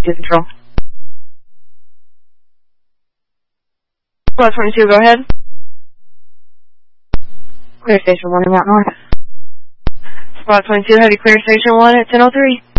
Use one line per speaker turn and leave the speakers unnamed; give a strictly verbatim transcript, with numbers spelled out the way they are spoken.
two control. Squad twenty-two, go ahead. Clear station one in Mount North. Squad twenty-two, heavy clear station one at ten oh three.